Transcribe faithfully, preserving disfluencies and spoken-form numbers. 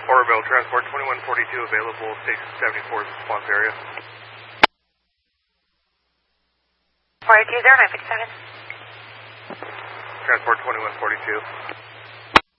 Oroville, Transport twenty-one forty-two available, Station seventy-four's response area. four eight two zero nine six seven. Transport twenty-one forty-two.